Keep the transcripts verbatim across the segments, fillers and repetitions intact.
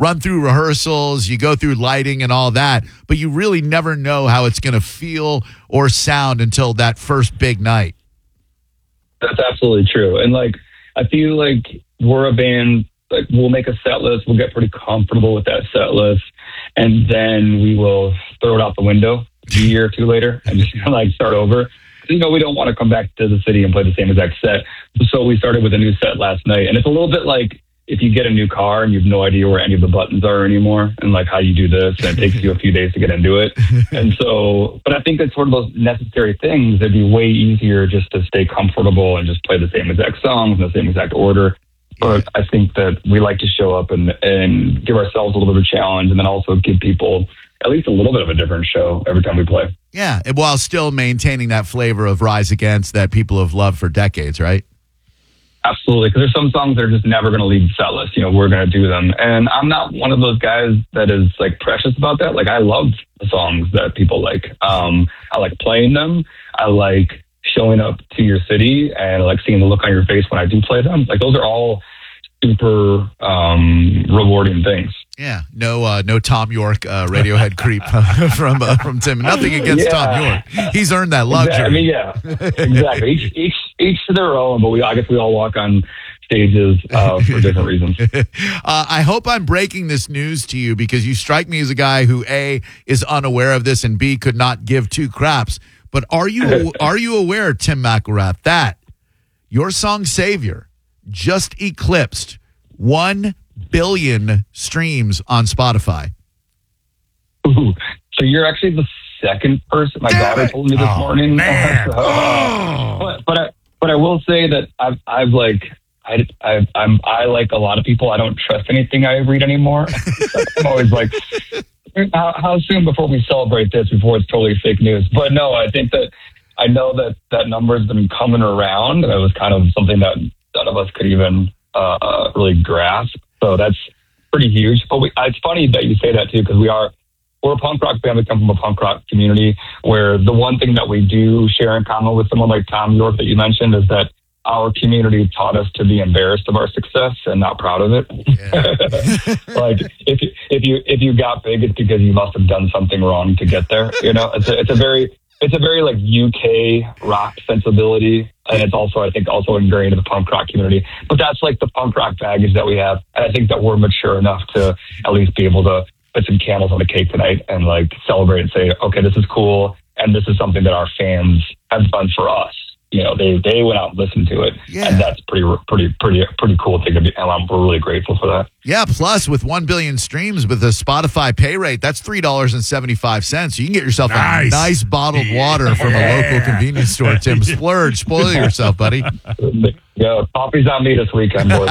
run through rehearsals, you go through lighting and all that, but you really never know how it's going to feel or sound until that first big night. That's absolutely true. And like, I feel like we're a band, like we'll make a set list, we'll get pretty comfortable with that set list, and then we will throw it out the window a year or two later and just like start over. You know, we don't want to come back to the city and play the same exact set. So we started with a new set last night. And it's a little bit like if you get a new car and you have no idea where any of the buttons are anymore and like how you do this, and it takes you a few days to get into it. And so, but I think that's sort of those necessary things. It'd be way easier just to stay comfortable and just play the same exact songs in the same exact order. But I think that we like to show up and, and give ourselves a little bit of a challenge, and then also give people at least a little bit of a different show every time we play. Yeah, while still maintaining that flavor of Rise Against that people have loved for decades, right? Absolutely, because there's some songs that are just never going to leave the set list. You know, we're going to do them. And I'm not one of those guys that is, like, precious about that. Like, I love the songs that people like. Um, I like playing them. I like showing up to your city and, like, seeing the look on your face when I do play them. Like, those are all super um, rewarding things. Yeah, no, uh, no Tom York uh, Radiohead creep from uh, from Tim. Nothing against yeah. Tom York; he's earned that luxury. Exactly. I mean, yeah, exactly. Each, each, each to their own, but we, I guess, we all walk on stages uh, for different reasons. uh, I hope I'm breaking this news to you because you strike me as a guy who A, is unaware of this, and B, could not give two craps. But are you are you aware, Tim McElrath, that your song "Savior" just eclipsed one billion streams on Spotify? Ooh, so you're actually the second person. My Damn daughter it. told me this oh, morning. Man. so, uh, but but I, but I will say that I've I've like I I I'm I like a lot of people. I don't trust anything I read anymore. I'm always like, how, how soon before we celebrate this? Before it's totally fake news? But no, I think that I know that that number has been coming around, and it was kind of something that none of us could even uh, really grasp. So that's pretty huge. But we, it's funny that you say that too, because we are, we're a punk rock band. We come from a punk rock community where the one thing that we do share in common with someone like Tom York that you mentioned is that our community taught us to be embarrassed of our success and not proud of it. Yeah. Like if you, if you, if you got big, it's because you must have done something wrong to get there. You know, it's a, it's a very, it's a very like U K rock sensibility. And it's also, I think, also ingrained in the punk rock community. But that's like the punk rock baggage that we have. And I think that we're mature enough to at least be able to put some candles on the cake tonight and like celebrate and say, okay, this is cool. And this is something that our fans have done for us. You know, they, they went out and listened to it. Yeah. And that's pretty, pretty, pretty, pretty cool thing to be. And I'm, we're really grateful for that. Yeah. Plus, with one billion streams with the Spotify pay rate, that's three dollars and seventy-five cents. So you can get yourself nice. a nice bottled yeah. water from a local convenience store, Tim. Splurge. Spoil yourself, buddy. Yeah, coffee's on me this weekend, boys.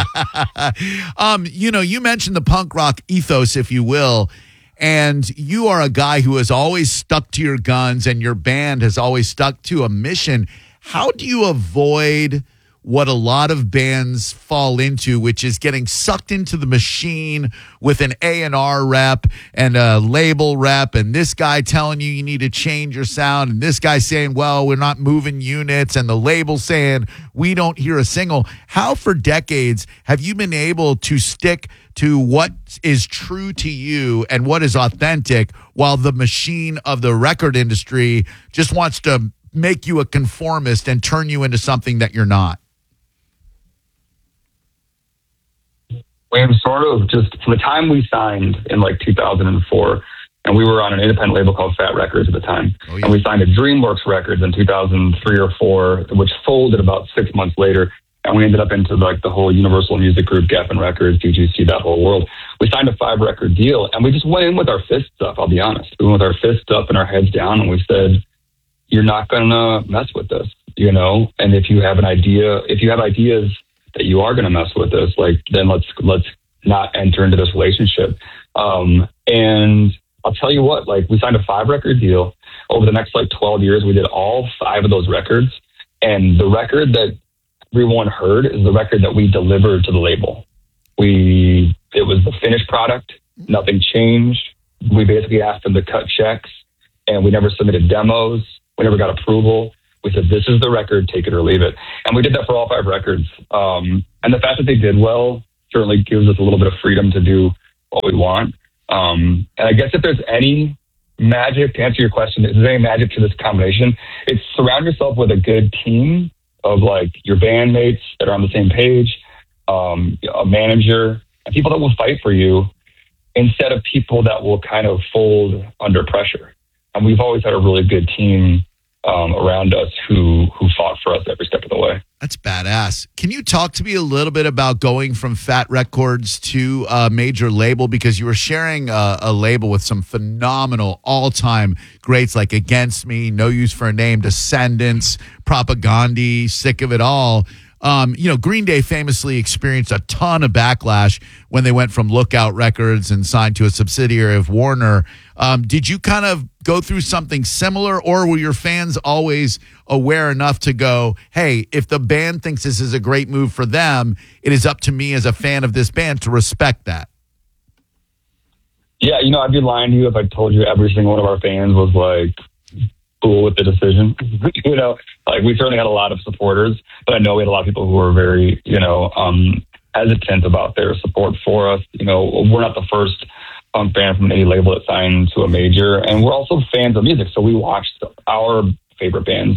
um, you know, you mentioned the punk rock ethos, if you will. And you are a guy who has always stuck to your guns, and your band has always stuck to a mission. How do you avoid what a lot of bands fall into, which is getting sucked into the machine with an A and R rep and a label rep, and this guy telling you you need to change your sound, and this guy saying, well, we're not moving units, and the label saying we don't hear a single? How for decades have you been able to stick to what is true to you and what is authentic while the machine of the record industry just wants to make you a conformist and turn you into something that you're not? We sort of just, from the time we signed in like two thousand four, and we were on an independent label called Fat Records at the time, oh, yeah. and we signed to DreamWorks Records in two thousand three or four, which folded about six months later, and we ended up into like the whole Universal Music Group, Geffen Records, D G C, that whole world. We signed a five record deal, and we just went in with our fists up, I'll be honest. We went with our fists up and our heads down, and we said, you're not going to mess with this, you know? And if you have an idea, if you have ideas that you are going to mess with this, like, then let's, let's not enter into this relationship. Um, and I'll tell you what, like, we signed a five record deal. Over the next like twelve years, we did all five of those records. And the record that everyone heard is the record that we delivered to the label. We, it was the finished product. Nothing changed. We basically asked them to cut checks, and we never submitted demos. We never got approval. We said, this is the record, take it or leave it. And we did that for all five records. Um, and the fact that they did well certainly gives us a little bit of freedom to do what we want. Um, and I guess if there's any magic, to answer your question, if there's any magic to this combination, it's surround yourself with a good team of like your bandmates that are on the same page, um, a manager, and people that will fight for you instead of people that will kind of fold under pressure. And we've always had a really good team um, around us who who fought for us every step of the way. That's badass. Can you talk to me a little bit about going from Fat Records to a major label? Because you were sharing a, a label with some phenomenal all-time greats like Against Me, No Use for a Name, Descendants, Propagandhi, Sick of It All. Um, you know, Green Day famously experienced a ton of backlash when they went from Lookout Records and signed to a subsidiary of Warner. Um, did you kind of go through something similar, or were your fans always aware enough to go, hey, if the band thinks this is a great move for them, it is up to me as a fan of this band to respect that? Yeah, you know, I'd be lying to you if I told you every single one of our fans was like cool with the decision. You know, like we certainly had a lot of supporters, but I know we had a lot of people who were very, you know, um, hesitant about their support for us. You know, we're not the first punk band from any label that signed to a major, and we're also fans of music. So we watched our favorite bands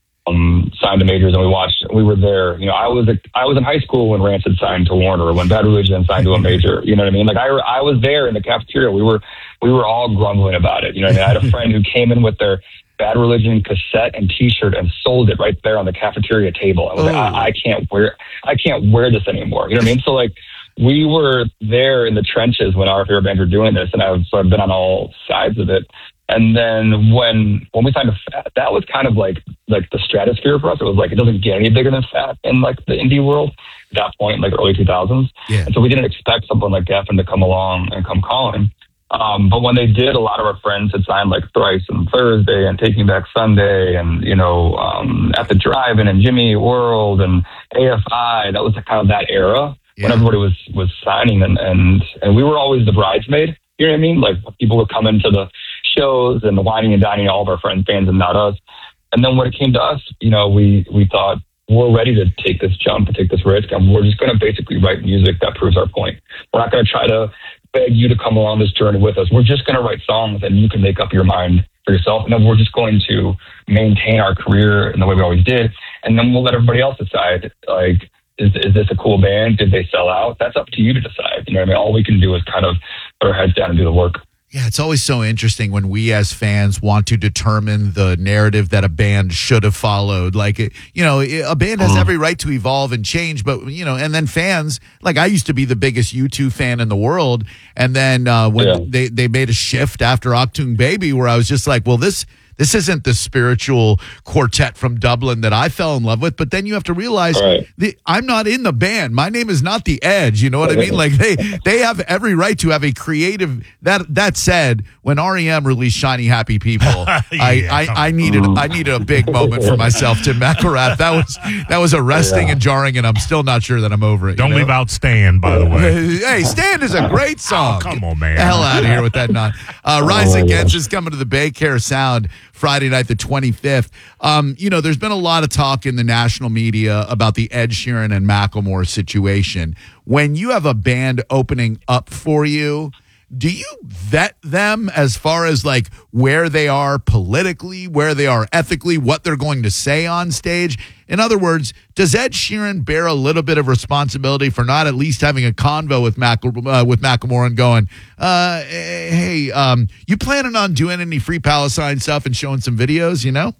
um, sign to majors, and we watched. We were there. You know, I was a, I was in high school when Rancid signed to Warner, when Bad Religion signed to a major. You know what I mean? Like I, I was there in the cafeteria. We were we were all grumbling about it. You know what I mean? I had a friend who came in with their Bad Religion cassette and T-shirt and sold it right there on the cafeteria table. I was oh. like, I, I can't wear, I can't wear this anymore. You know what I mean? So like, we were there in the trenches when our favorite bands were doing this, and I've so I've been on all sides of it. And then when when we signed to Fat, that was kind of like like the stratosphere for us. It was like it doesn't get any bigger than Fat in like the indie world at that point, like early two thousands. Yeah. And so we didn't expect someone like Geffen to come along and come calling. Um, but when they did, a lot of our friends had signed like Thrice and Thursday and Taking Back Sunday and, you know, um, At the Drive-In and Jimmy World and A F I. That was kind of that era yeah. when everybody was, was signing and, and, and we were always the bridesmaid. You know what I mean? Like people would come into the shows and the whining and dining, all of our friends, fans, and not us. And then when it came to us, you know, we, we thought we're ready to take this jump and take this risk. And we're just going to basically write music that proves our point. We're not going to try to beg you to come along this journey with us. We're just going to write songs and you can make up your mind for yourself. And then we're just going to maintain our career in the way we always did. And then we'll let everybody else decide, like, is, is this a cool band? Did they sell out? That's up to you to decide. You know what I mean? All we can do is kind of put our heads down and do the work. Yeah, it's always so interesting when we as fans want to determine the narrative that a band should have followed. Like, it, you know, a band has every right to evolve and change, but, you know, and then fans, like I used to be the biggest U two fan in the world. And then uh, when yeah. they, they made a shift after Achtung Baby, where I was just like, well, this This isn't the spiritual quartet from Dublin that I fell in love with. But then you have to realize right. the, I'm not in the band. My name is not The Edge. You know what I mean? Like they they have every right to have a creative. That that said, when R E M released Shiny Happy People, yeah, I, I, I needed I needed a big moment for myself. Tim McElrath. That was that was arresting yeah. and jarring, and I'm still not sure that I'm over it. Don't you know? leave out Stand, by the way. Hey, Stand is a great song. Oh, come on, man. Get the hell out of here with that non. Uh, Rise oh, Against is coming to the Bay Care Sound Friday night, the twenty-fifth. Um, you know, there's been a lot of talk in the national media about the Ed Sheeran and Macklemore situation. When you have a band opening up for you, do you vet them as far as like where they are politically, where they are ethically, what they're going to say on stage? In other words, does Ed Sheeran bear a little bit of responsibility for not at least having a convo with Mac uh, with Macklemore and going, uh, hey, um, you planning on doing any Free Palestine stuff and showing some videos, you know?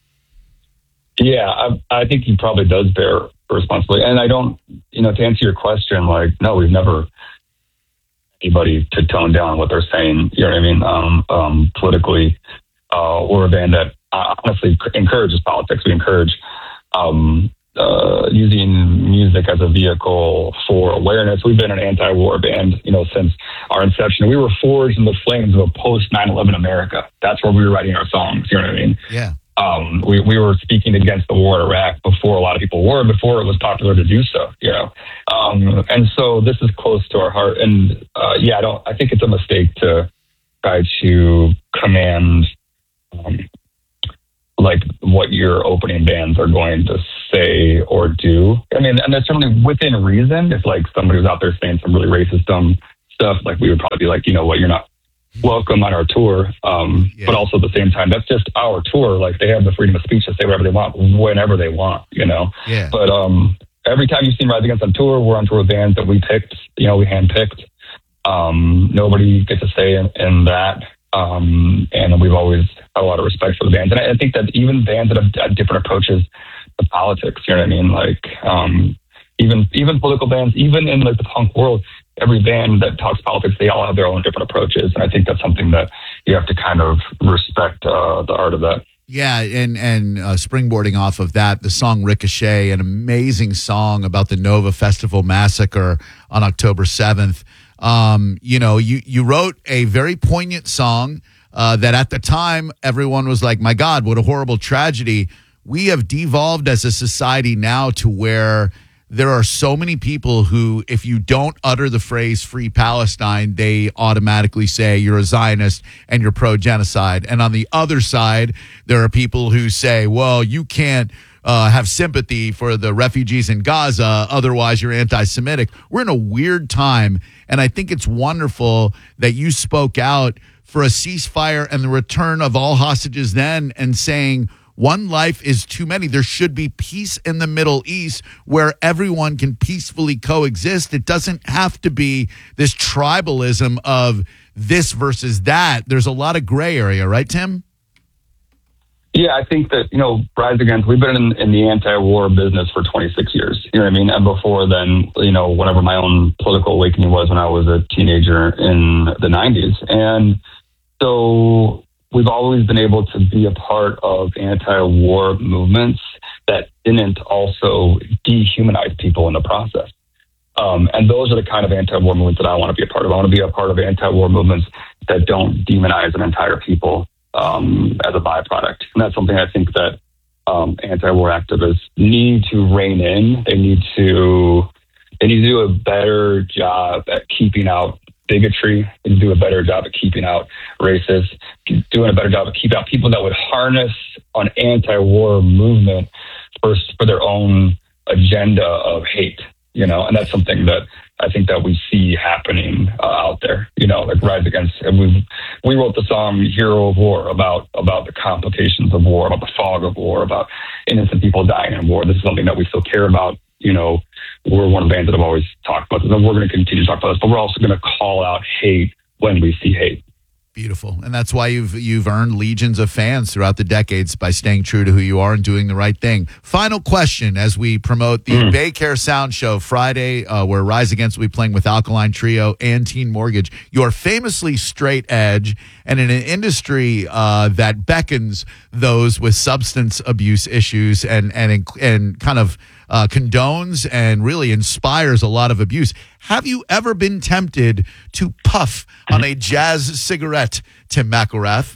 Yeah, I, I think he probably does bear responsibility. And I don't, you know, to answer your question, like, no, we've never anybody to tone down what they're saying. You know what I mean? Um, um, politically, uh, we're a band that uh, honestly encourages politics. We encourage um, uh, using music as a vehicle for awareness. We've been an anti-war band, you know, since our inception. We were forged in the flames of a post nine eleven America. That's where we were writing our songs. You know what I mean? Yeah. Um, we, we were speaking against the war in Iraq before a lot of people were, before it was popular to do so, you know. Um, and so this is close to our heart. And uh, yeah, I don't. I think it's a mistake to try to command um, like what your opening bands are going to say or do. I mean, and that's certainly within reason. If like somebody was out there saying some really racist, dumb stuff, like we would probably be like, you know what, you're not welcome on our tour. Um, Yeah. But also at the same time, that's just our tour. Like they have the freedom of speech to say whatever they want, whenever they want, you know? Yeah. But um, every time you've seen Rise Against on tour, we're on tour with bands that we picked, you know, we handpicked. Um, nobody gets a say in, in that. Um, and we've always had a lot of respect for the bands. And I, I think that even bands that have had different approaches to politics, you know what I mean? Like, um, even, even political bands, even in like the punk world, every band that talks politics, they all have their own different approaches. And I think that's something that you have to kind of respect, uh, the art of that. Yeah, and and uh, springboarding off of that, the song Ricochet, an amazing song about the Nova Festival massacre on October seventh. Um, you know, you, you wrote a very poignant song uh, that at the time everyone was like, my God, what a horrible tragedy. We have devolved as a society now to where there are so many people who, if you don't utter the phrase free Palestine, they automatically say you're a Zionist and you're pro-genocide. And on the other side, there are people who say, well, you can't uh, have sympathy for the refugees in Gaza, otherwise you're anti-Semitic. We're in a weird time, and I think it's wonderful that you spoke out for a ceasefire and the return of all hostages then, and saying, one life is too many. There should be peace in the Middle East where everyone can peacefully coexist. It doesn't have to be this tribalism of this versus that. There's a lot of gray area, right, Tim? Yeah, I think that, you know, Rise Against, we've been in, in the anti-war business for twenty-six years. You know what I mean? And before then, you know, whatever my own political awakening was when I was a teenager in the nineties. And so we've always been able to be a part of anti-war movements that didn't also dehumanize people in the process. Um, and those are the kind of anti-war movements that I want to be a part of. I want to be a part of anti-war movements that don't demonize an entire people um, as a byproduct. And that's something I think that um, anti-war activists need to rein in. They need to, they need to do a better job at keeping out bigotry, and do a better job at keeping out racists, doing a better job of keeping out people that would harness an anti-war movement for, for their own agenda of hate, you know, and that's something that I think that we see happening uh, out there, you know, like Rise Against, and we we wrote the song Hero of War about, about the complications of war, about the fog of war, about innocent people dying in war. This is something that we still care about. You know, we're one of the bands that have always talked about this, and we're going to continue to talk about this, but we're also going to call out hate when we see hate. Beautiful. And that's why you've you've earned legions of fans throughout the decades by staying true to who you are and doing the right thing. Final question as we promote the mm. Baycare Sound Show Friday, uh, where Rise Against will be playing with Alkaline Trio and Teen Mortgage. You're famously straight edge, and in an industry uh, that beckons those with substance abuse issues and and and kind of uh, condones and really inspires a lot of abuse. Have you ever been tempted to puff on a jazz cigarette, Tim McElrath?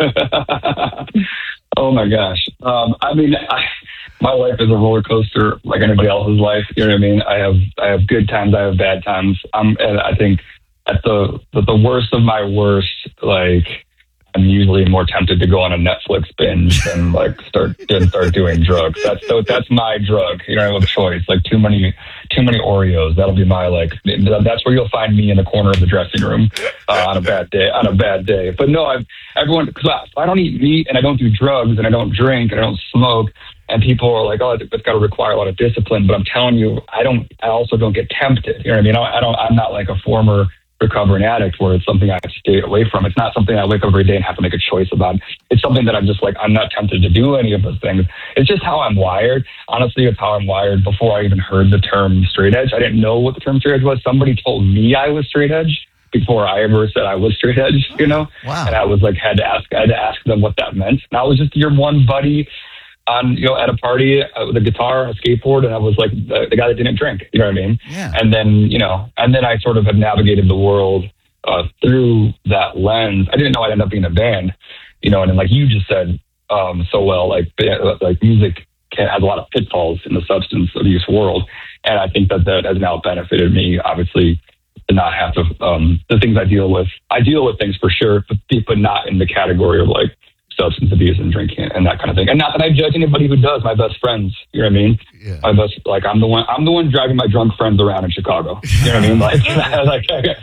Oh my gosh. Um, I mean, I, my life is a roller coaster like anybody else's life. You know what I mean? I have, I have good times. I have bad times. Um, and I think at the, the, the worst of my worst, like, I'm usually more tempted to go on a Netflix binge than like start than start doing drugs. That's so that's my drug. You know, I have a choice. Like too many too many Oreos. That'll be my like. That's where you'll find me in the corner of the dressing room uh, on a bad day. On a bad day. But no, I've everyone because I, I don't eat meat and I don't do drugs and I don't drink and I don't smoke. And people are like, oh, it's got to require a lot of discipline. But I'm telling you, I don't. I also don't get tempted. You know what I mean? I don't. I'm not like a former recovering addict where it's something I have to stay away from. It's not something I wake up every day and have to make a choice about. It's something that I'm just like, I'm not tempted to do any of those things. It's just how I'm wired. Honestly, it's how I'm wired. Before I even heard the term straight edge, I didn't know what the term straight edge was. Somebody told me I was straight edge before I ever said I was straight edge, you know? Wow. And I was like, had to ask, I had to ask them what that meant. And I was just your one buddy on, you know, at a party uh, with a guitar, a skateboard, and I was like the, the guy that didn't drink, you know what I mean? Yeah. And then, you know, and then I sort of have navigated the world uh, through that lens. I didn't know I'd end up being a band, you know, and then like you just said um, so well, like, like music can, has a lot of pitfalls in the substance abuse world. And I think that that has now benefited me, obviously, to not have to, um, the things I deal with. I deal with things for sure, but, but not in the category of like, substance abuse and drinking and that kind of thing. And not that I judge anybody who does. My best friends, you know what I mean? Yeah. My best, like I'm the one, I'm the one driving my drunk friends around in Chicago. You know what I mean? Like, like,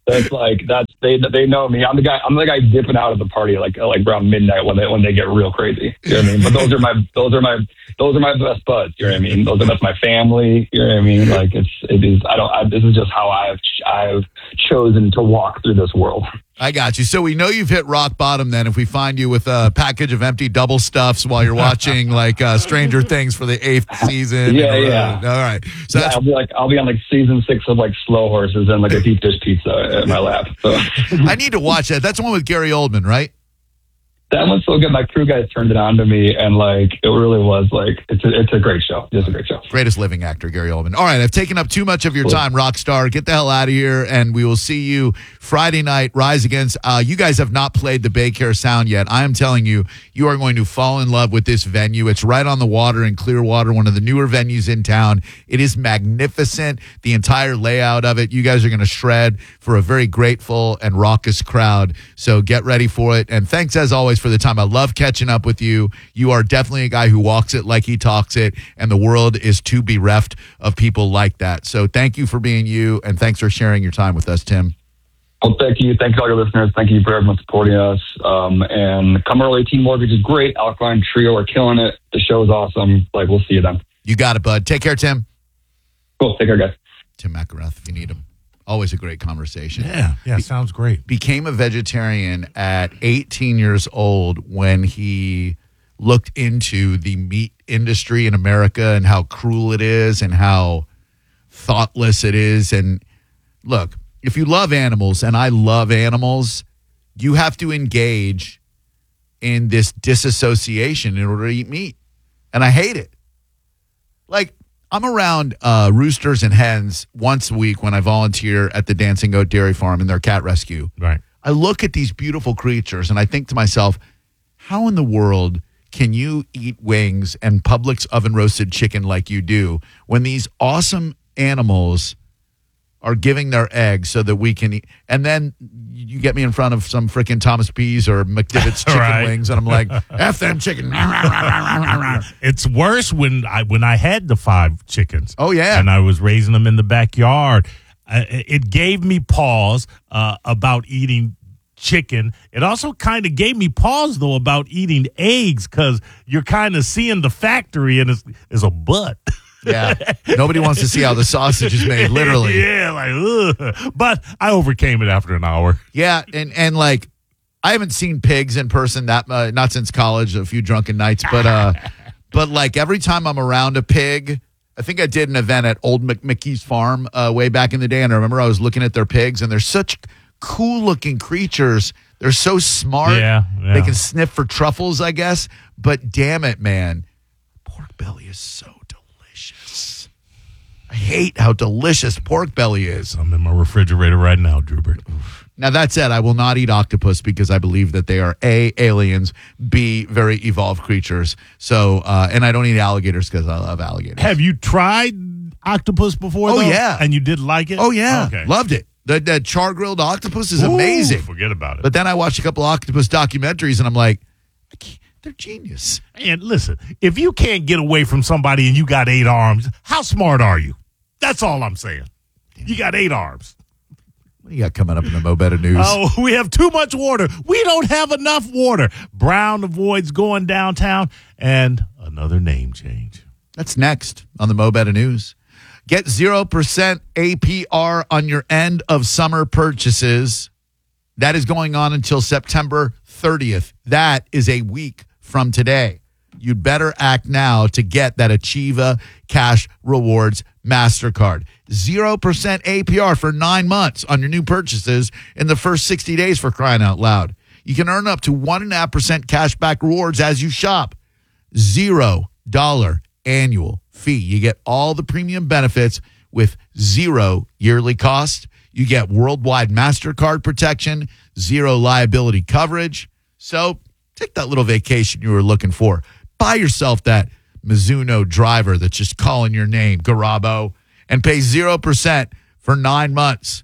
That's like that's they they know me. I'm the guy. I'm the guy dipping out of the party like like around midnight when they when they get real crazy. You know what I mean? But those are my those are my those are my best buds. You know what I mean? Those are that's my family. You know what I mean? Like it's it is. I don't. I, this is just how I've I've chosen to walk through this world. I got you. So we know you've hit rock bottom then if we find you with a package of empty double stuffs while you're watching like uh, Stranger Things for the eighth season. Yeah, and, yeah. Uh, all right. So Yeah, that's, I'll be like I'll be on like season six of like Slow Horses and like a deep dish pizza at my lap. So I need to watch that. That's the one with Gary Oldman, right? that one's so good. My crew guys turned it on to me, and like it really was like it's a, it's a great show. It's a great show. Greatest living actor, Gary Oldman. All right, I've taken up too much of your Cool. time, rock star. Get the hell out of here, and we will see you Friday night. Rise Against. Uh, you guys have not played the Baycare Sound yet. I am telling you, you are going to fall in love with this venue. It's right on the water in Clearwater, one of the newer venues in town. It is magnificent. The entire layout of it. You guys are going to shred for a very grateful and raucous crowd. So get ready for it. And thanks as always for the time. I love catching up with you. You are definitely a guy who walks it like he talks it, and the world is too bereft of people like that. So thank you for being you, and thanks for sharing your time with us, Tim. Well, thank you. Thank you, all your listeners. Thank you for everyone supporting us. Um, and Come Early Teen Mortgage is great. Alkaline Trio are killing it. The show is awesome. Like, we'll see you then. You got it, bud. Take care, Tim. Cool. Take care, guys. Tim McElrath, if you need him. Always a great conversation. Yeah, yeah, sounds great. Became a vegetarian at eighteen years old when he looked into the meat industry in America and how cruel it is and how thoughtless it is. And look, if you love animals, and I love animals, you have to engage in this disassociation in order to eat meat. And I hate it. Like, I'm around uh, roosters and hens once a week when I volunteer at the Dancing Goat Dairy Farm in their cat rescue. Right. I look at these beautiful creatures and I think to myself, how in the world can you eat wings and Publix oven roasted chicken like you do when these awesome animals are giving their eggs so that we can eat? And then you get me in front of some freaking Thomas Pease or McDivitt's chicken Right. wings, and I'm like, F them chicken. It's worse when I when I had the five chickens. Oh, yeah. And I was raising them in the backyard. Uh, it gave me pause uh, about eating chicken. It also kind of gave me pause, though, about eating eggs because you're kind of seeing the factory and it's, it's a butt. Yeah. Nobody wants to see how the sausage is made, literally. Yeah, like, ugh. But I overcame it after an hour. Yeah, and and like I haven't seen pigs in person that uh, not since college, a few drunken nights, but uh, but like every time I'm around a pig, I think I did an event at Old McMickey's farm uh, way back in the day, and I remember I was looking at their pigs, and they're such cool looking creatures. They're so smart. Yeah, yeah. They can sniff for truffles, I guess. But damn it, man, pork belly is so delicious. I hate how delicious pork belly is. I'm in my refrigerator right now, Drubert. Now, that said, I will not eat octopus because I believe that they are A, aliens, B, very evolved creatures. So, uh, and I don't eat alligators because I love alligators. Have you tried octopus before, Oh, though? yeah. And you did like it? Oh, yeah. Okay. Loved it. The, the char-grilled octopus is Ooh, amazing. Forget about it. But then I watched a couple octopus documentaries, and I'm like, I can't, they're genius. And listen, if you can't get away from somebody and you got eight arms, how smart are you? That's all I'm saying. You got eight arms. What do you got coming up in the Mo Better News? Oh, we have too much water. We don't have enough water. Brown avoids going downtown, and another name change. That's next on the Mo Better News. Get zero percent A P R on your end of summer purchases. That is going on until September thirtieth. That is a week from today. You'd better act now to get that Achieva Cash Rewards MasterCard. zero percent A P R for nine months on your new purchases in the first sixty days, for crying out loud. You can earn up to one point five percent cash back rewards as you shop. Zero dollar annual fee. You get all the premium benefits with zero yearly cost. You get worldwide MasterCard protection, zero liability coverage. So take that little vacation you were looking for. Buy yourself that Mizuno driver that's just calling your name, Garabo, and pay zero percent for nine months.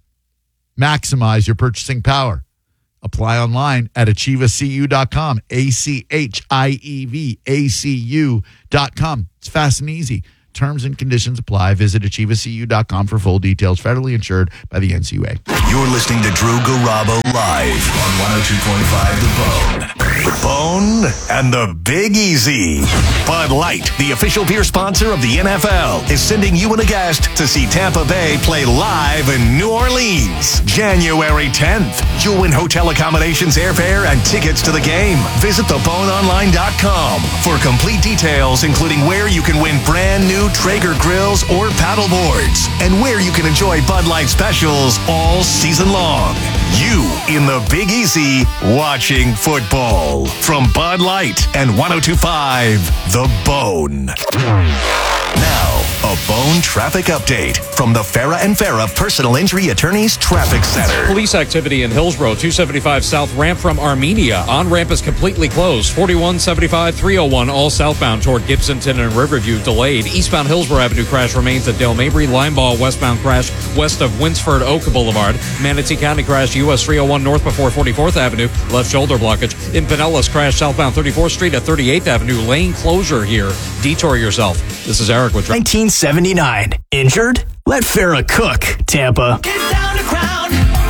Maximize your purchasing power. Apply online at achieva c u dot com, A C H I E V A C U dot com. It's fast and easy. Terms and conditions apply. Visit achieve a c u dot com for full details. Federally insured by the N C U A. You're listening to Drew Garabo live on one oh two point five The Bone. The Bone and the Big Easy. Bud Light, the official beer sponsor of the N F L, is sending you and a guest to see Tampa Bay play live in New Orleans, January tenth. You'll win hotel accommodations, airfare, and tickets to the game. Visit the bone online dot com for complete details, including where you can win brand new Traeger grills or paddle boards, and where you can enjoy Bud Light specials all season long. You in the Big Easy watching football from Bud Light and one oh two point five The Bone. Now, a Bone traffic update from the Farah and Farah Personal Injury Attorneys Traffic Center. Police activity in Hillsborough, two seventy-five South, ramp from Armenia. On-ramp is completely closed. forty-one seventy-five, three oh one, all southbound toward Gibsonton and Riverview delayed. Eastbound Hillsborough Avenue crash remains at Dale Mabry. Limeball westbound crash west of Winsford Oak Boulevard. Manatee County crash U S three oh one north before forty-fourth Avenue. Left shoulder blockage. In Pinellas crash southbound thirty-fourth Street at thirty-eighth Avenue. Lane closure here. Detour yourself. This is Eric with nineteen seventy-nine. Injured? Let Farah cook, Tampa. Get down to Crown.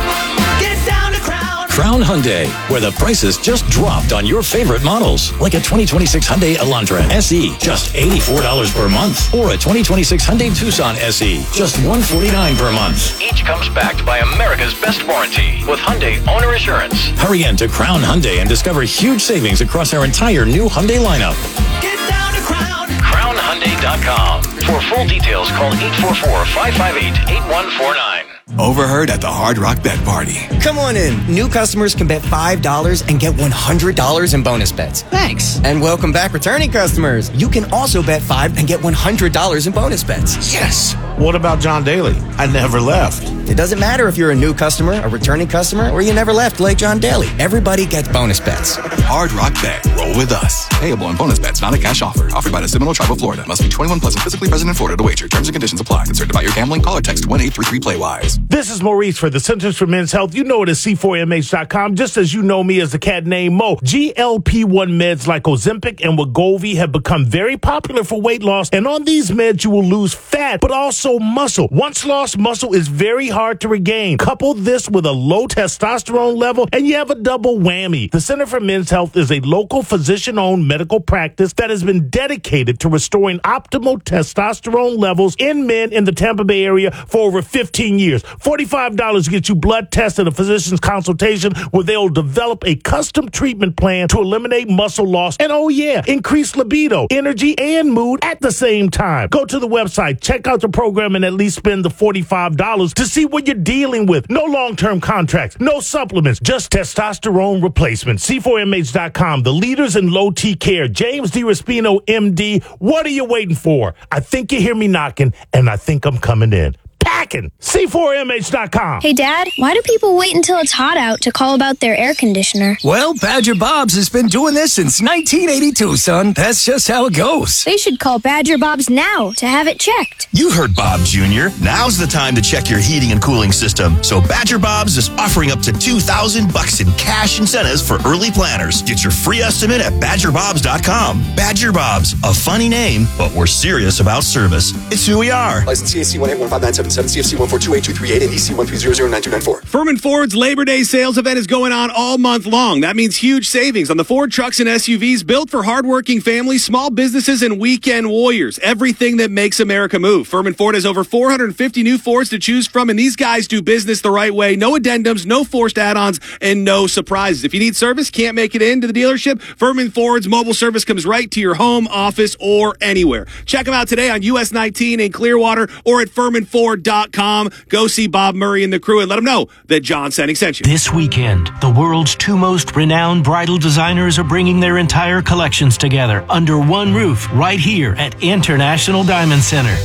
Get down to Crown. Crown Hyundai, where the prices just dropped on your favorite models. Like a twenty twenty-six Hyundai Elantra S E, just eighty-four dollars per month. Or a twenty twenty-six Hyundai Tucson S E, just one hundred forty-nine dollars per month. Each comes backed by America's best warranty with Hyundai Owner Assurance. Hurry in to Crown Hyundai and discover huge savings across our entire new Hyundai lineup. Get down to Crown. crown hyundai dot com. For full details, call eight four four, five five eight, eight one four nine. Overheard at the Hard Rock Bet Party. Come on in. New customers can bet five dollars and get one hundred dollars in bonus bets. Thanks. And welcome back, returning customers. You can also bet five and get one hundred dollars in bonus bets. Yes. What about John Daly? I never left. It doesn't matter if you're a new customer, a returning customer, or you never left like John Daly. Everybody gets bonus bets. Hard Rock Bet. Roll with us. Payable on bonus bets, not a cash offer. Offered by the Seminole Tribe of Florida. Must be twenty-one plus and physically present in Florida to wager. Terms and conditions apply. Concerned about your gambling? Call or text one eight three three play wise. This is Maurice for the Centers for Men's Health. You know it as C four M H dot com, just as you know me as the cat named Mo. G L P one meds like Ozempic and Wegovy have become very popular for weight loss, and on these meds you will lose fat, but also muscle. Once lost muscle is very hard to regain. Couple this with a low testosterone level, and you have a double whammy. The Center for Men's Health is a local physician-owned medical practice that has been dedicated to restoring optimal testosterone levels in men in the Tampa Bay area for over fifteen years. forty-five dollars gets you blood tests and a physician's consultation where they'll develop a custom treatment plan to eliminate muscle loss and, oh yeah, increase libido, energy, and mood at the same time. Go to the website, check out the program, and at least spend the forty-five dollars to see what you're dealing with. No long-term contracts, no supplements, just testosterone replacement. C four M H dot com, the leaders in low T care. James DiRespino, M D. What are you waiting for? I think you hear me knocking, and I think I'm coming in. Packing. C four M H dot com. Hey, Dad, why do people wait until it's hot out to call about their air conditioner? Well, Badger Bob's has been doing this since nineteen eighty-two, son. That's just how it goes. They should call Badger Bob's now to have it checked. You heard Bob Junior Now's the time to check your heating and cooling system. So Badger Bob's is offering up to two thousand bucks in cash incentives for early planners. Get your free estimate at badger bobs dot com. Badger Bob's, a funny name, but we're serious about service. It's who we are. License C A C one eight one five nine seven seven, C F C one four two eight two three eight, and E C one three zero zero nine two nine four. Furman Ford's Labor Day sales event is going on all month long. That means huge savings on the Ford trucks and S U Vs built for hardworking families, small businesses, and weekend warriors. Everything that makes America move. Furman Ford has over four hundred fifty new Fords to choose from, and these guys do business the right way. No addendums, no forced add-ons, and no surprises. If you need service, can't make it into the dealership, Furman Ford's mobile service comes right to your home, office, or anywhere. Check them out today on U S nineteen in Clearwater or at furman ford dot com. Go see Bob Murray and the crew and let them know that John Senning sent you. This weekend, the world's two most renowned bridal designers are bringing their entire collections together under one roof right here at International Diamond Center.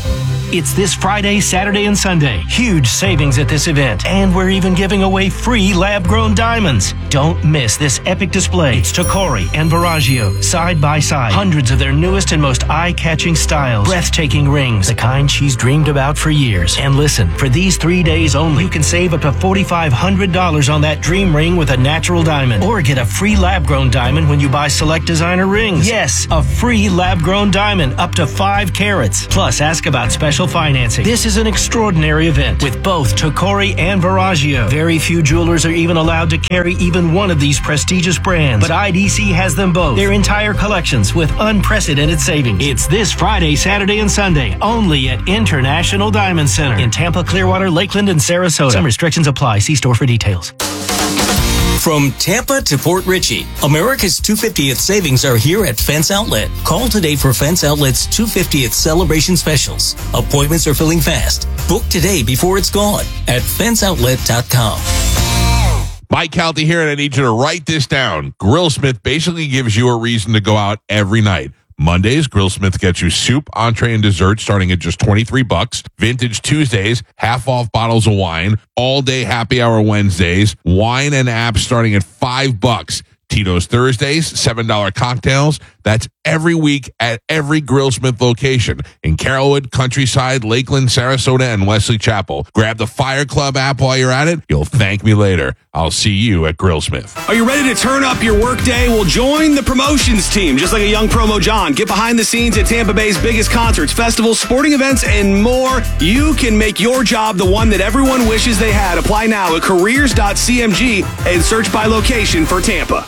It's this Friday, Saturday, and Sunday. Huge savings at this event. And we're even giving away free lab-grown diamonds. Don't miss this epic display. It's Tocori and Veragio, side by side. Hundreds of their newest and most eye-catching styles. Breathtaking rings, the kind she's dreamed about for years. And listen, for these three days only, you can save up to four thousand five hundred dollars on that dream ring with a natural diamond. Or get a free lab-grown diamond when you buy select designer rings. Yes, a free lab-grown diamond up to five carats. Plus, ask about special financing. This is an extraordinary event with both Tocori and Veragio. Very few jewelers are even allowed to carry even one of these prestigious brands, but I D C has them both. Their entire collections with unprecedented savings. It's this Friday, Saturday, and Sunday only at International Diamond Center in Tampa, Clearwater, Lakeland, and Sarasota. Some restrictions apply. See store for details. From Tampa to Port Richey, America's two hundred fiftieth savings are here at Fence Outlet. Call today for Fence Outlet's two hundred fiftieth celebration specials. Appointments are filling fast. Book today before it's gone at fence outlet dot com. Mike Calty here, and I need you to write this down. Grillsmith basically gives you a reason to go out every night. Mondays, Grillsmith gets you soup, entree, and dessert starting at just twenty-three bucks. Vintage Tuesdays, half off bottles of wine. All day happy hour Wednesdays, wine and apps starting at five bucks. Tito's Thursdays, seven dollar cocktails. That's every week at every Grillsmith location in Carrollwood, Countryside, Lakeland, Sarasota, and Wesley Chapel. Grab the Fire Club app while you're at it. You'll thank me later. I'll see you at Grillsmith. Are you ready to turn up your workday? Well, join the promotions team, just like a young promo John. Get behind the scenes at Tampa Bay's biggest concerts, festivals, sporting events, and more. You can make your job the one that everyone wishes they had. Apply now at careers dot c m g and search by location for Tampa.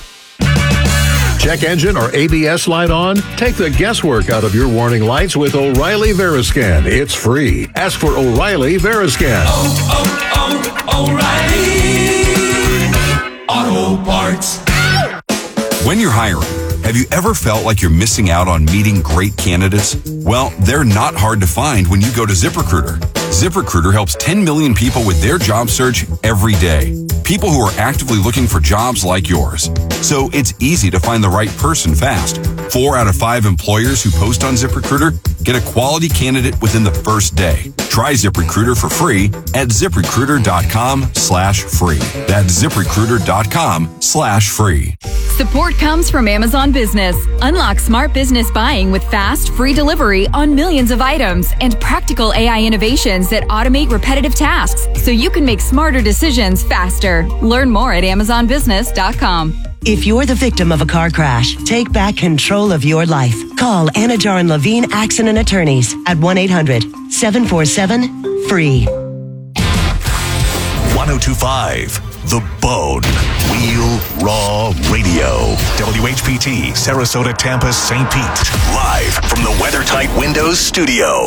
Check engine or A B S light on? Take the guesswork out of your warning lights with O'Reilly Veriscan. It's free. Ask for O'Reilly Veriscan. Oh, oh, oh, O'Reilly Auto Parts. When you're hiring, have you ever felt like you're missing out on meeting great candidates? Well, they're not hard to find when you go to ZipRecruiter. ZipRecruiter helps ten million people with their job search every day. People who are actively looking for jobs like yours. So it's easy to find the right person fast. Four out of five employers who post on ZipRecruiter get a quality candidate within the first day. Try ZipRecruiter for free at ZipRecruiter.com slash free. That's ZipRecruiter.com slash free. Support comes from Amazon Business. Unlock smart business buying with fast, free delivery on millions of items and practical A I innovations that automate repetitive tasks so you can make smarter decisions faster. Learn more at amazon business dot com. If you're the victim of a car crash, take back control of your life. Call Anajar and Levine Accident Attorneys at one eight hundred seven four seven F R E E. one oh two point five The Bone. Wheel Raw Radio. W H P T, Sarasota, Tampa, Saint Pete. Live from the WeatherTight Windows studio.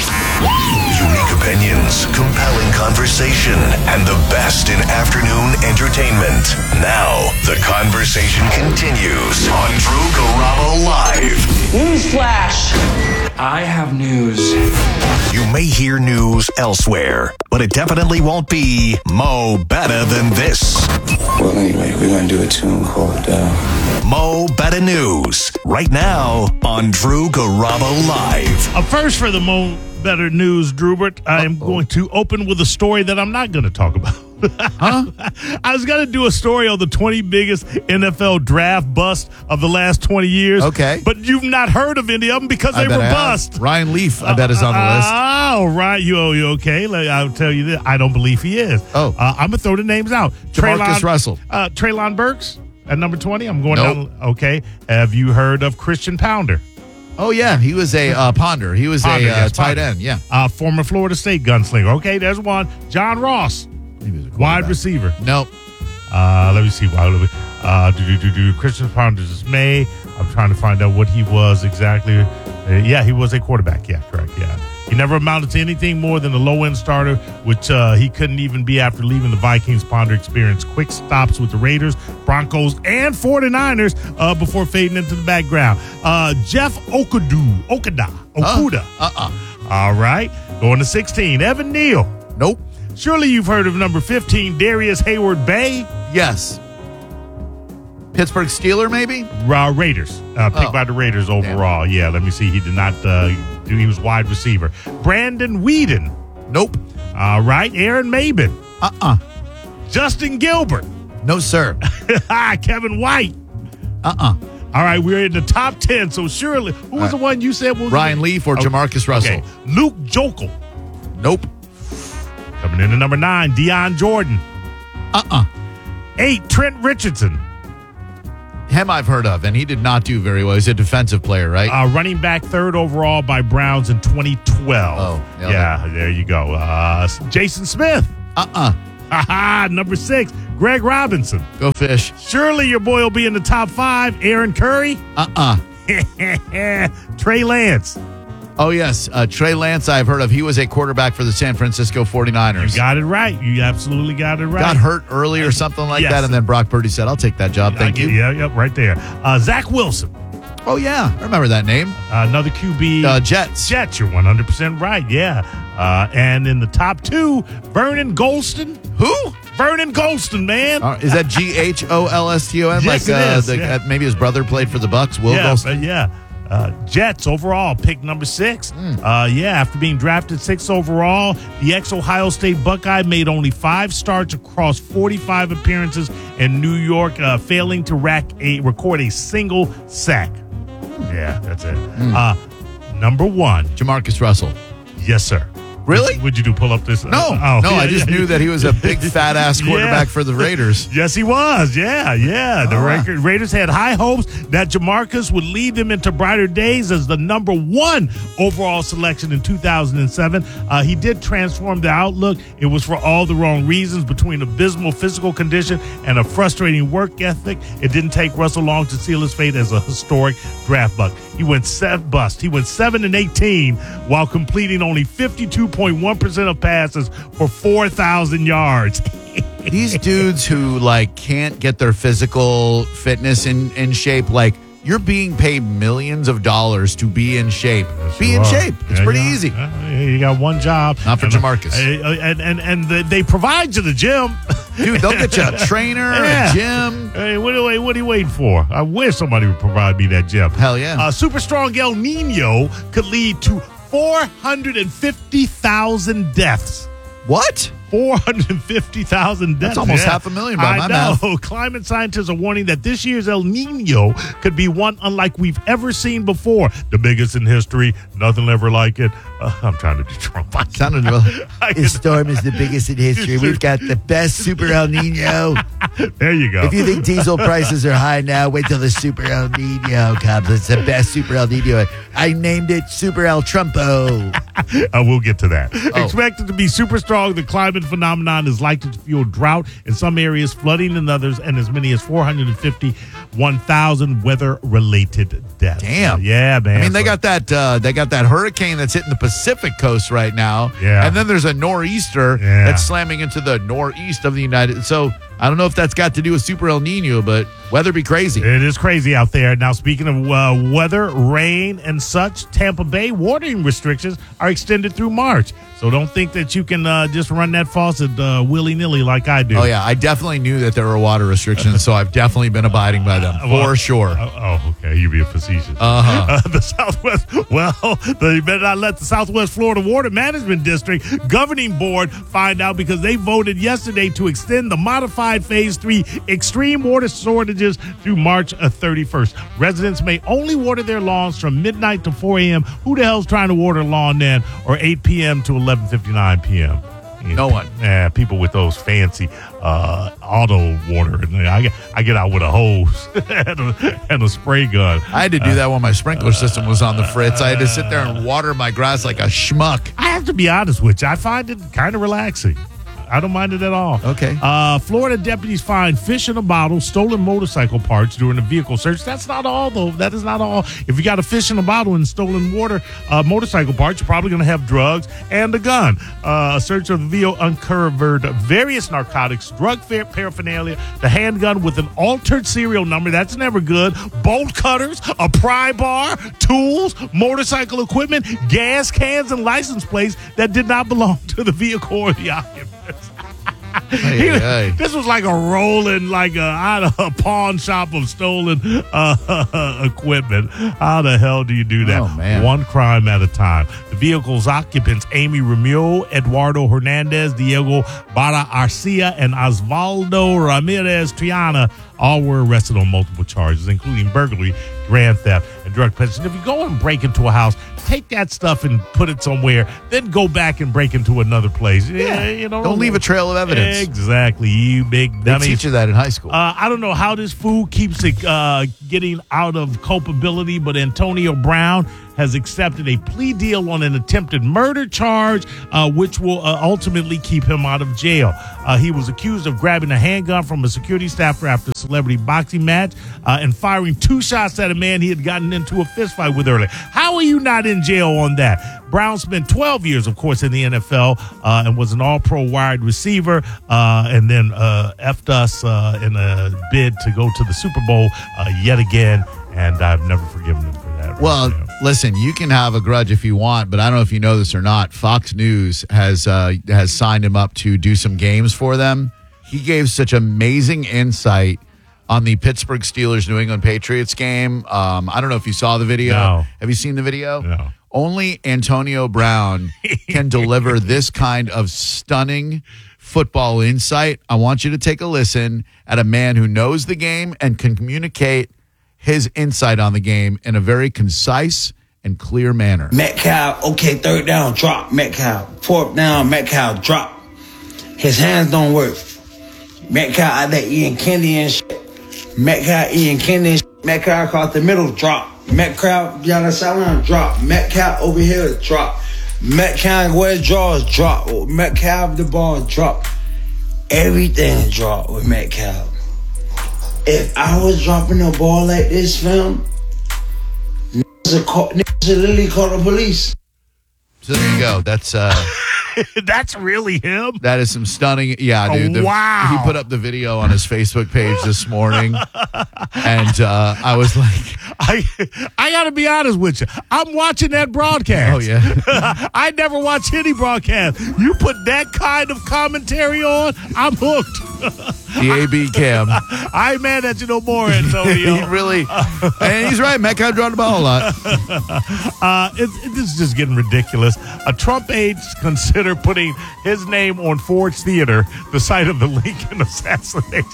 Unique opinions, compelling conversation, and the best in afternoon entertainment. Now, the conversation continues on Drew Garabo Live. Newsflash! I have news. You may hear news elsewhere, but it definitely won't be Mo Better Than This. Well, anyway, we're going to do a tune called uh... Mo Better News, right now on Drew Garabo Live. A first for the Mo Better News, Drubert. I am going to open with a story that I'm not going to talk about. Huh? I was going to do a story on the twenty biggest N F L draft busts of the last twenty years. Okay. But you've not heard of any of them because I they bet were I have. bust. Ryan Leaf, I bet, is on the list. Oh, right. You, you okay? Like, I'll tell you this. I don't believe he is. Oh. Uh, I'm going to throw the names out. Jamarcus Treylon- Russell. Uh, Treylon Burks at number twenty. I'm going Nope. down. Okay. Have you heard of Christian Pounder? Oh, yeah. He was a uh, ponder. He was Ponder, a uh, yes, tight Ponder. end, yeah. Uh, former Florida State gunslinger. Okay, there's one. John Ross, wide receiver. Nope. Uh, let me see. Uh, do, do, do, do. Christian Pounder's dismay. I'm trying to find out what he was exactly. Uh, yeah, he was a quarterback. Yeah, correct. Yeah. He never amounted to anything more than a low-end starter, which uh, he couldn't even be after leaving the Vikings. Ponder experienced quick stops with the Raiders, Broncos, and forty-niners uh, before fading into the background. Uh, Jeff Okudu, Okada, Okuda. Uh, uh-uh. All right. Going to sixteen, Evan Neal. Nope. Surely you've heard of number fifteen, Darius Hayward-Bay. Yes. Pittsburgh Steeler, maybe? Ra- Raiders. Uh, picked Oh. by the Raiders overall. Yeah, let me see. He did not uh, He was wide receiver. Brandon Whedon. Nope. All right. Aaron Maben. Uh-uh. Justin Gilbert. No, sir. Kevin White. Uh-uh. All right, we're in the top ten, so surely. Who was Right. the one you said? Was Ryan it? Leaf or Okay. Jamarcus Russell? Okay. Luke Jokel. Nope. Coming in at number nine, Deion Jordan. Uh-uh. Eight, Trent Richardson. Him I've heard of, and he did not do very well. He's a defensive player, right? Uh, running back third overall by Browns in twenty twelve. Oh, yeah. yeah, there you go. Uh, Jason Smith. Uh-uh. Haha, number six, Greg Robinson. Go Fish. Surely your boy will be in the top five. Aaron Curry. Uh-uh. Trey Lance. Oh, yes. Uh, Trey Lance, I've heard of. He was a quarterback for the San Francisco forty-niners. You got it right. You absolutely got it right. Got hurt early or something like Yes. that, and then Brock Purdy said, I'll take that job. Thank I you. get- Yeah, yep, right there. Uh, Zach Wilson. Oh, yeah. I remember that name. Uh, another Q B. Uh, Jets. Jets, you're one hundred percent right, yeah. Uh, and in the top two, Vernon Golston. Who? Vernon Golston, man. Uh, is that G H O L S T O N? Yes, like it uh, is, the, yeah. uh, maybe his brother played for the Bucks, Will yeah, Golston? but yeah. Uh, Jets overall, pick number six. Mm. Uh, yeah, after being drafted six overall, the ex-Ohio State Buckeye made only five starts across forty-five appearances in New York, uh, failing to rack a record a single sack. Yeah, that's it. Mm. Uh, number one, Jamarcus Russell. yes, sir. Really? Would you do pull up this? No, Uh, oh, no, yeah, I just yeah. knew that he was a big fat ass Yeah. quarterback for the Raiders. Yes, he was. Yeah, yeah. The Oh, wow. Ra- Raiders had high hopes that Jamarcus would lead them into brighter days as the number one overall selection in two thousand seven. Uh, he did transform the outlook. It was for all the wrong reasons, between abysmal physical condition and a frustrating work ethic. It didn't take Russell long to seal his fate as a historic draft buck. He went seven bust. He went seven and eighteen while completing only fifty-two point one percent of passes for four thousand yards. These dudes who like can't get their physical fitness in, in shape, like you're being paid millions of dollars to be in shape. Yes, be you in are. shape. It's Yeah, pretty yeah. easy. Uh, you got one job. Not for and, Jamarcus. uh, and and and the, they provide you the gym. Dude, they'll get you a trainer, Yeah. a gym. Hey, what are, what are you waiting for? I wish somebody would provide me that gym. Hell yeah. Uh, super strong El Nino could lead to four hundred fifty thousand deaths. What? four hundred fifty thousand deaths. That's almost yeah. half a million by I my know. math. Climate scientists are warning that this year's El Nino could be one unlike we've ever seen before. The biggest in history. Nothing ever like it. Uh, I'm trying to do Trump. I Sounded well. This storm is the biggest in history. We've got the best Super El Nino. There you go. If you think diesel prices are high now, wait till the Super El Nino comes. It's the best Super El Nino. I named it Super El Trumpo. Uh, we'll get to that. Oh. Expected to be super strong, the climate phenomenon is likely to fuel drought in some areas, flooding in others, and as many as four hundred fifty-one thousand weather-related deaths. Damn. Yeah, man. I mean, they So- got that uh, they got that hurricane that's hitting the Pacific coast right now. Yeah. And then there's a nor'easter Yeah. that's slamming into the northeast of the United. So I don't know if that's got to do with Super El Nino, but weather be crazy. It is crazy out there. Now, speaking of uh, weather, rain, and such, Tampa Bay watering restrictions are extended through March. So don't think that you can uh, just run that faucet uh, willy-nilly like I do. Oh, yeah. I definitely knew that there were water restrictions, so I've definitely been abiding by them, Uh, well, for sure. Uh, oh, okay. You being facetious. Uh-huh. Uh, the Southwest, well, they better not let the Southwest Florida Water Management District governing board find out, because they voted yesterday to extend the modified Phase three extreme water shortages through March thirty-first. Residents may only water their lawns from midnight to four a.m. Who the hell's trying to water a lawn then? Or eight p.m. to eleven fifty-nine p.m. No one. Yeah, people with those fancy uh, auto water. And I get, I get out with a hose and, a, and a spray gun. I had to do that when my sprinkler system was on the fritz. I had to sit there and water my grass like a schmuck. I have to be honest with you. I find it kind of relaxing. I don't mind it at all. Okay. Uh, Florida deputies find fish in a bottle, stolen motorcycle parts during a vehicle search. That's not all, though. That is not all. If you got a fish in a bottle and stolen water uh, motorcycle parts, you're probably going to have drugs and a gun. Uh, a search of the vehicle uncovered various narcotics, drug fair paraphernalia, the handgun with an altered serial number. That's never good. Bolt cutters, a pry bar, tools, motorcycle equipment, gas cans, and license plates that did not belong to the vehicle or the occupants. He, this was like a rolling, like a, out of a pawn shop of stolen uh, equipment. How the hell do you do that? Oh, man. One crime at a time. The vehicle's occupants, Amy Ramiro, Eduardo Hernandez, Diego Barra Arcia, and Osvaldo Ramirez Triana, all were arrested on multiple charges, including burglary, grand theft, and drug possession. If you go and break into a house, take that stuff and put it somewhere, then go back and break into another place. Yeah, you know, don't leave a trail of evidence. Exactly, you big dummy. They teach you that in high school. Uh, I don't know how this fool keeps it uh, getting out of culpability, but Antonio Brown has accepted a plea deal on an attempted murder charge, uh, which will uh, ultimately keep him out of jail. Uh, he was accused of grabbing a handgun from a security staffer after a celebrity boxing match uh, and firing two shots at a man he had gotten into a fist fight with earlier. How are you not in jail on that? Brown spent twelve years, of course, in the N F L uh, and was an all-pro wide receiver uh, and then uh, effed us uh, in a bid to go to the Super Bowl uh, yet again, and I've never forgiven him for that. Well, right listen, you can have a grudge if you want, but I don't know if you know this or not. Fox News has uh, has signed him up to do some games for them. He gave such amazing insight on the Pittsburgh Steelers New England Patriots game. Um, I don't know if you saw the video. No. Have you seen the video? No. Only Antonio Brown can deliver this kind of stunning football insight. I want you to take a listen at a man who knows the game and can communicate his insight on the game in a very concise and clear manner. Metcalf, okay, third down, drop. Metcalf, fourth down, Metcalf, drop. His hands don't work. Metcalf out there eating candy and shit. Metcalf eating candy and shit. Metcalf across the middle, drop. Metcalf down the sideline, drop. Metcalf over here, drop. Metcalf where his jaws, drop. Metcalf the ball, drop. Everything drop with Metcalf. If I was dropping the ball like this, fam, niggas would call, niggas would literally call the police. So there you go. That's uh, that's really him. That is some stunning. Yeah, dude. Oh, The- wow. He put up the video on his Facebook page this morning, and uh, I was like, I I got to be honest with you. I'm watching that broadcast. Oh, yeah. I never watch any broadcast. You put that kind of commentary on, I'm hooked. the A B cam. I ain't mad at you no more, Antonio. He really, and he's right. Metcalf dropped the ball a lot. uh, it, it, this is just getting ridiculous. A Trump aide consider putting his name on Ford Theater, the site of the Lincoln assassination.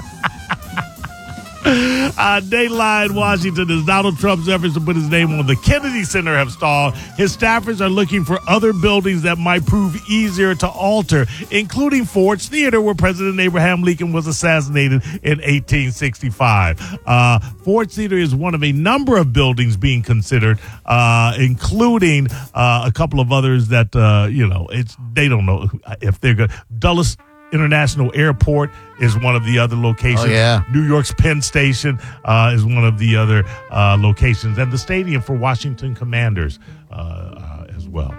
Uh, Dayline, Washington, as Donald Trump's efforts to put his name on the Kennedy Center have stalled, his staffers are looking for other buildings that might prove easier to alter, including Ford's Theater, where President Abraham Lincoln was assassinated in eighteen sixty-five. Uh, Ford's Theater is one of a number of buildings being considered, uh, including uh, a couple of others that, uh, you know, it's they don't know if they're good. Dulles International Airport is one of the other locations. Oh, yeah. New York's Penn Station uh, is one of the other uh, locations, and the stadium for Washington Commanders uh, uh, as well.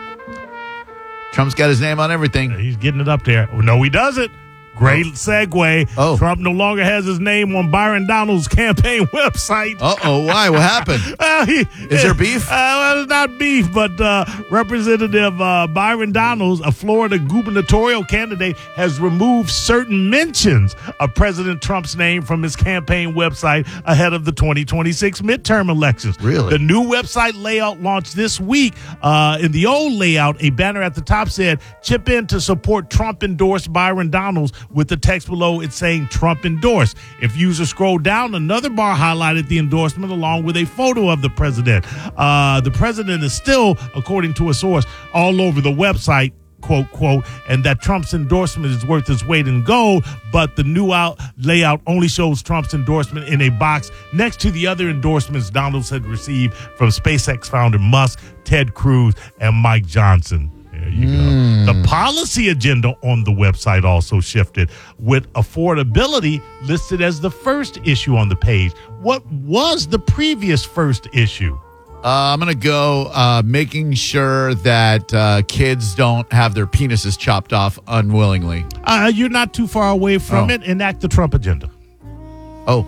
Trump's got his name on everything. He's getting it up there. No, he doesn't. Great segue. Oh. Trump no longer has his name on Byron Donalds' campaign website. Uh-oh, why? What happened? Uh, he, Is there beef? Uh, well, it's not beef, but uh, Representative uh, Byron Donalds, a Florida gubernatorial candidate, has removed certain mentions of President Trump's name from his campaign website ahead of the twenty twenty-six midterm elections. Really? The new website layout launched this week. Uh, in the old layout, a banner at the top said, "Chip in to support Trump-endorsed Byron Donalds," with the text below it saying Trump endorsed. If users scroll down, another bar highlighted the endorsement along with a photo of the president. Uh, the president is still, according to a source, all over the website, quote, quote, and that Trump's endorsement is worth its weight in gold, but the new out layout only shows Trump's endorsement in a box next to the other endorsements Donalds had received from SpaceX founder Musk, Ted Cruz, and Mike Johnson. There you Mm. go. The policy agenda on the website also shifted, with affordability listed as the first issue on the page. What was the previous first issue? Uh, I'm going to go uh, making sure that uh, kids don't have their penises chopped off unwillingly. Uh, you're not too far away from Oh. it. Enact the Trump agenda. Oh.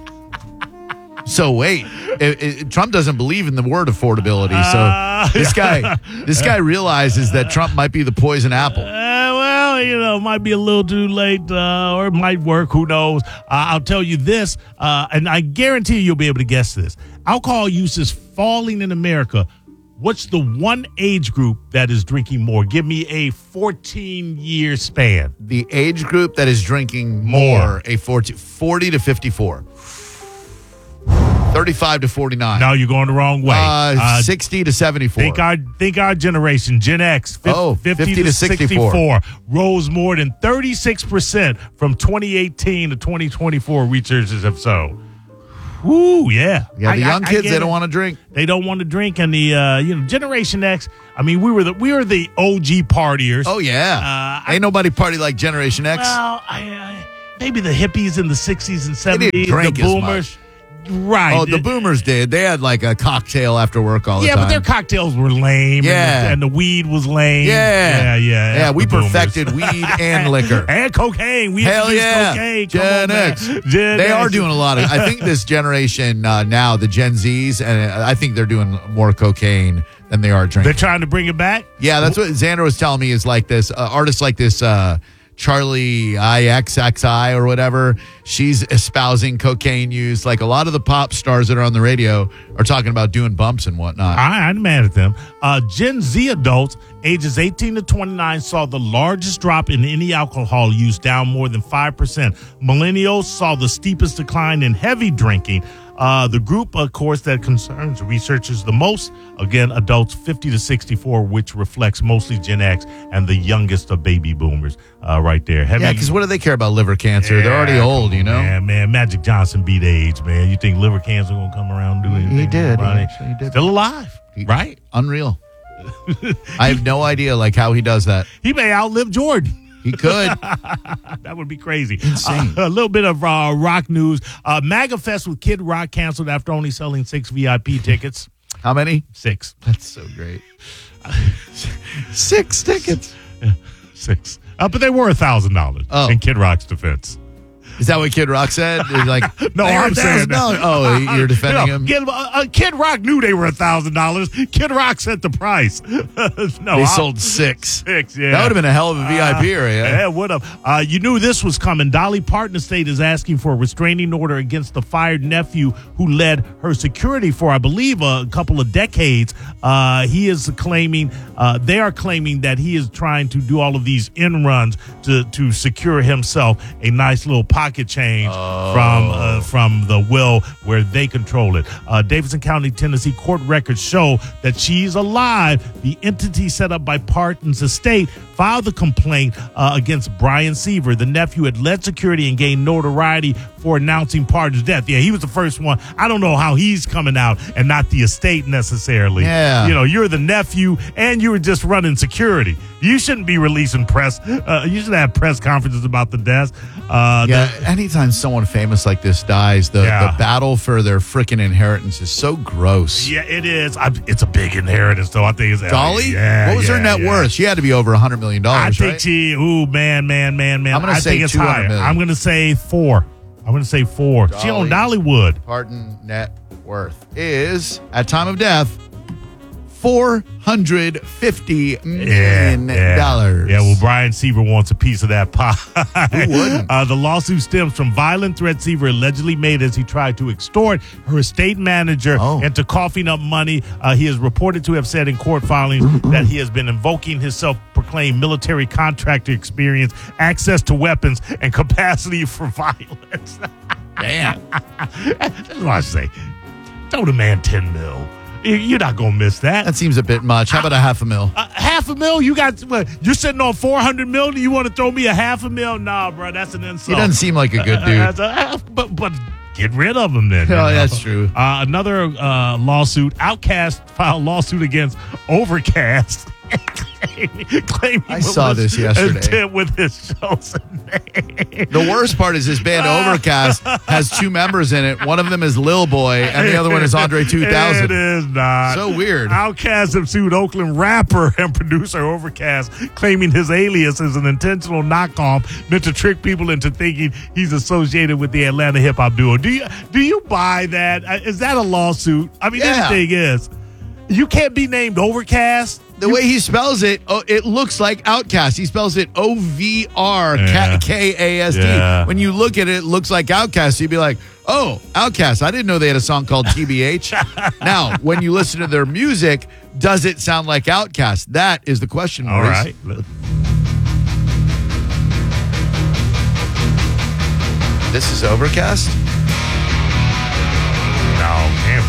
So wait, it, it, Trump doesn't believe in the word affordability. So Uh, this guy, this guy realizes that Trump might be the poison apple. Uh, well, you know, it might be a little too late, uh, or it might work. Who knows? Uh, I'll tell you this, uh, and I guarantee you'll be able to guess this. Alcohol use is falling in America. What's the one age group that is drinking more? Give me a fourteen-year span. The age group that is drinking more, more. a forty, forty to fifty-four. thirty-five to forty-nine. No, you're going the wrong way. Uh, uh, sixty to seventy-four. Think our think our generation, Gen X, fifty, oh, fifty, fifty to sixty-four, sixty-four, rose more than thirty-six percent from twenty eighteen to twenty twenty-four, researchers have shown. Woo, yeah. Yeah, the I, young I, kids, I they don't want to drink. They don't want to drink. And the, uh, you know, Generation X, I mean, we were the we were the O G partiers. Oh, yeah. Uh, Ain't I, nobody party like Generation X. Well, I, I, maybe the hippies in the sixties and seventies, they didn't drink the boomers. As much. Right. Oh, the boomers did. They had like a cocktail after work all the yeah, time. Yeah, but their cocktails were lame. Yeah. And the, and the weed was lame. Yeah. Yeah, yeah. Yeah, we boomers. perfected weed and liquor. And cocaine. We Hell yeah. cocaine. Gen on, X. Gen they X. are doing a lot of, I think this generation uh, now, the Gen Zs, and I think they're doing more cocaine than they are drinking. They're trying to bring it back? Yeah, that's what Xander was telling me is like this, uh, artists like this, uh, Charlie I X X I or whatever, she's espousing cocaine use. Like a lot of the pop stars that are on the radio are talking about doing bumps and whatnot. I, I'm mad at them. Uh, Gen Z adults ages eighteen to twenty-nine saw the largest drop in any alcohol use, down more than five percent. Millennials saw the steepest decline in heavy drinking. Uh, the group, of course, that concerns researchers the most, again, adults fifty to sixty-four, which reflects mostly Gen X and the youngest of baby boomers uh, right there. Heavy, yeah, because what do they care about liver cancer? Yeah, They're already old, you know? Man, man, Magic Johnson beat age, man. You think liver cancer going to come around and do anything? He did. About He it? actually did. Still alive, He, right? Unreal. I have no idea like how he does that. He may outlive Jordan. He could. That would be crazy. Insane. Uh, a little bit of uh, rock news. Uh, MAGA Fest with Kid Rock canceled after only selling six V I P tickets. How many? Six. That's so great. Six tickets. Yeah, six. Uh, but they were a thousand dollars Oh. in Kid Rock's defense. Is that what Kid Rock said? He's like, No, "They were I'm saying one thousand dollars." Oh, you're defending You know, him? Kid, uh, Kid Rock knew they were a thousand dollars. Kid Rock set the price. no, They I'll- sold six. Six, yeah. That would have been a hell of a V I P area. Yeah, it would have. Uh, you knew this was coming. Dolly Parton Estate is asking for a restraining order against the fired nephew who led her security for, I believe, a couple of decades. Uh, he is claiming, uh, they are claiming that he is trying to do all of these in runs to, to secure himself a nice little pocket change from uh, from the will where they control it. Uh, Davidson County, Tennessee court records show that she's alive. The entity set up by Parton's estate filed the complaint uh, against Brian Seaver. The nephew had led security and gained notoriety for announcing Parton's death. Yeah, he was the first one. I don't know how he's coming out and not the estate necessarily. Yeah. You know, you're the nephew and you were just running security. You shouldn't be releasing press. Uh, you should have press conferences about the death. Uh, Yeah, the- anytime someone famous like this dies, the, Yeah. the battle for their freaking inheritance is so gross. Yeah, it is. I, it's a big inheritance, though. I think it's Dolly? Yeah, what was her yeah, net yeah. worth? She had to be over one hundred million dollars, I think right? she. Ooh, man, man, man, man. I'm gonna I say think it's two hundred higher. million. I'm gonna say four. I'm gonna say four. She Dolly. owned Dollywood. Parton net worth is, at time of death, four hundred fifty million dollars. Yeah, well, Brian Seaver wants a piece of that pie. Who wouldn't? Uh, the lawsuit stems from violent threats Seaver allegedly made as he tried to extort her estate manager Oh. into coughing up money. Uh, he is reported to have said in court filings that he has been invoking his self-proclaimed military contractor experience, access to weapons, and capacity for violence. Damn. That's what I say. Throw the man ten mil. You- You're not gonna miss that. That seems a bit much. How about a half a mil? Uh, half a mil? You got? What, you're sitting on four hundred mil? You want to throw me a half a mil? Nah, bro, that's an insult. He doesn't seem like a good Uh, dude. that's a- but but get rid of him then. Oh, you know? that's true. Uh, another uh, lawsuit. Outcast filed lawsuit against Overcast. claiming I saw this yesterday. intent with his chosen name. The worst part is this band Overcast has two members in it. One of them is Lil Boy, and the other one is Andre two thousand. It is not. So weird. Outkast have sued Oakland rapper and producer Overcast, claiming his alias is an intentional knockoff meant to trick people into thinking he's associated with the Atlanta hip hop duo. Do you do you buy that? Uh, Is that a lawsuit? I mean, Yeah. this thing is. You can't be named Overcast. the way he spells it, oh, it looks like Outkast. He spells it O V R K A S T. Yeah. When you look at it, it looks like Outkast. You'd be like, oh, Outkast. I didn't know they had a song called T B H. Now, when you listen to their music, does it sound like Outkast? That is the question, All Maurice. right. This is Overcast? No, man.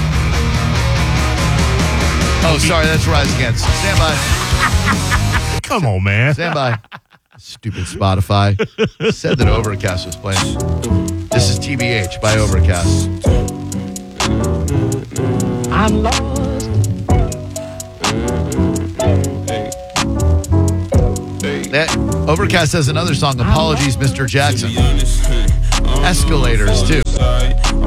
Oh, sorry, that's Rise Against. Stand by. Come on, man. Stand by. Stupid Spotify. Said that Overcast was playing. This is T B H by Overcast. I'm lost. That Overcast has another song, Apologies, Mister Jackson. Escalators, too.